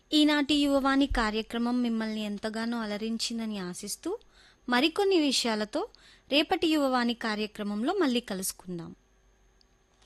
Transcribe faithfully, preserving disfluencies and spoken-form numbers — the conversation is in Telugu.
ఈనాటి యువవాణి కార్యక్రమం మిమ్మల్ని ఎంతగానో అలరించిందని ఆశిస్తూ మరికొన్ని విషయాలతో రేపటి యువవాణి కార్యక్రమంలో మళ్ళీ కలుసుకుందాం.